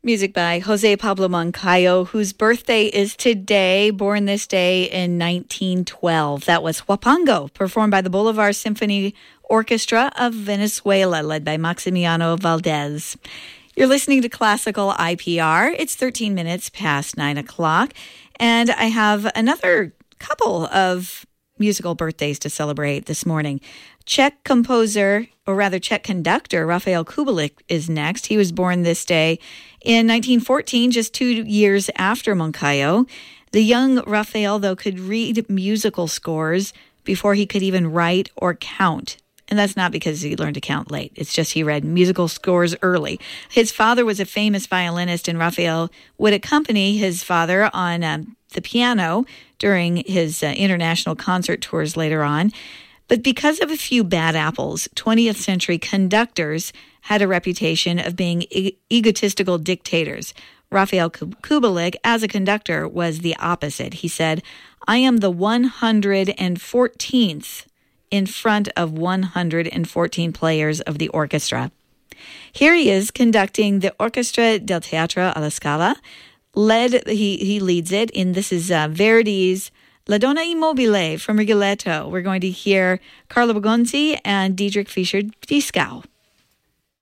Music by Jose Pablo Moncayo, whose birthday is today, born this day in 1912. That was Huapango, performed by the Bolivar Symphony Orchestra of Venezuela, led by Maximiano Valdez. You're listening to Classical IPR. It's 13 minutes past 9 o'clock, and I have another couple of musical birthdays to celebrate this morning. Czech composer, or rather Czech conductor, Rafael Kubelik is next. He was born this day in 1914, just 2 years after Moncayo. The young Rafael, though, could read musical scores before he could even write or count. And that's not because he learned to count late. It's just he read musical scores early. His father was a famous violinist, and Rafael would accompany his father on the piano during his international concert tours later on. But because of a few bad apples, 20th century conductors had a reputation of being egotistical dictators. Rafael Kubelik, as a conductor, was the opposite. He said, "I am the 114th in front of 114 players of the orchestra." Here he is conducting the Orchestra del Teatro alla Scala. He leads it, and this is Verdi's La Donna Immobile from Rigoletto. We're going to hear Carlo Bogonzi and Dietrich Fischer-Dieskau.